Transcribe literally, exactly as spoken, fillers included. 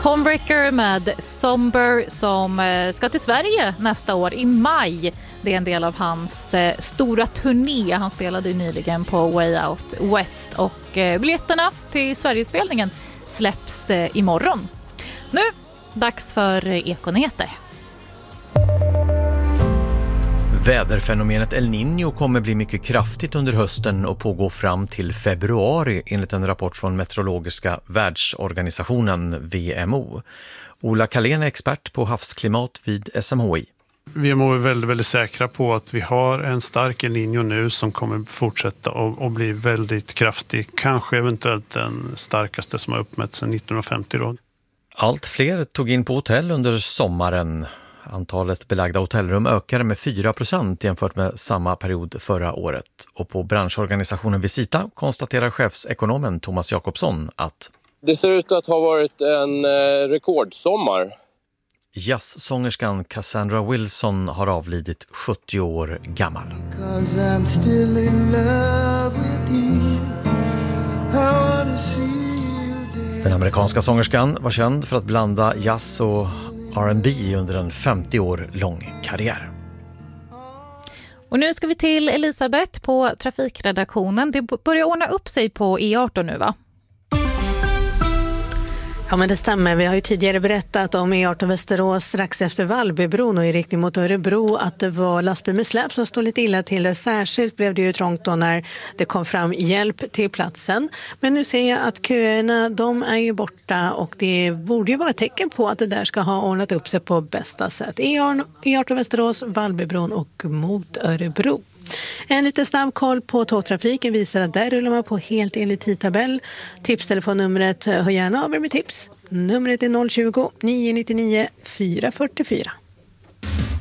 Homebreaker med Somber som ska till Sverige nästa år i maj. Det är en del av hans stora turné. Han spelade ju nyligen på Way Out West och biljetterna till Sverigespelningen släpps imorgon. Nu, dags för Ekonyheter. Väderfenomenet El Niño kommer bli mycket kraftigt under hösten och pågå fram till februari enligt en rapport från Meteorologiska världsorganisationen V M O. Ola Kalén är expert på havsklimat vid S M H I. V M O är väldigt, väldigt säkra på att vi har en stark El Niño nu som kommer fortsätta och, och bli väldigt kraftig. Kanske eventuellt den starkaste som har uppmätts sedan nittonhundrafemtio. Då. Allt fler tog in på hotell under sommaren. Antalet belagda hotellrum ökade med fyra procent jämfört med samma period förra året. Och på branschorganisationen Visita konstaterar chefsekonomen Thomas Jakobsson att det ser ut att ha varit en eh, rekordsommar. Jazzsångerskan Cassandra Wilson har avlidit sjuttio år gammal. Den amerikanska sångerskan var känd för att blanda jazz och R and B under en femtio år lång karriär. Och nu ska vi till Elisabeth på trafikredaktionen. Det börjar ordna upp sig på E arton nu, va? Ja, men det stämmer. Vi har ju tidigare berättat om E arton Västerås strax efter Vallbybron och i riktning mot Örebro att det var lastbil med släp som stod lite illa till. Det. Särskilt blev det ju trångt då när det kom fram hjälp till platsen. Men nu ser jag att köerna, de är ju borta och det borde ju vara ett tecken på att det där ska ha ordnat upp sig på bästa sätt. E arton Västerås, Vallbybron och mot Örebro. En lite snabb koll på tågtrafiken visar att där rullar man på helt enligt tidtabell. Tipstelefonnumret, hör gärna av er med tips. Numret är noll tjugo, nio nio nio, fyra fyra fyra.